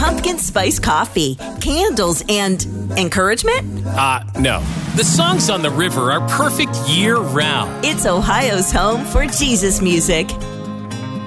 pumpkin spice coffee, candles, and encouragement? No. The songs on the river are perfect year-round. It's Ohio's home for Jesus music.